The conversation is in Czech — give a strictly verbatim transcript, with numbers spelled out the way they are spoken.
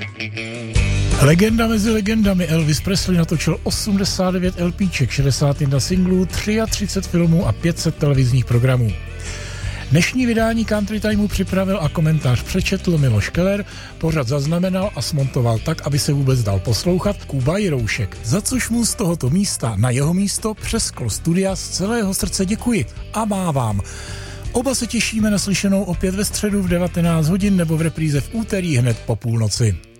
Legenda mezi legendami. Elvis Presley natočil osmdesát devět LPček, šedesát jedna singlů, třicet tři filmů a pět set televizních programů. Dnešní vydání Country Timeu připravil a komentář přečetl Miloš Keller, pořad zaznamenal a smontoval tak, aby se vůbec dal poslouchat, Kuba Jiroušek. Za což mu z tohoto místa na jeho místo přes sklo studia z celého srdce děkuji a mávám. Oba se těšíme na slyšenou opět ve středu v devatenáct hodin nebo v repríze v úterý hned po půlnoci.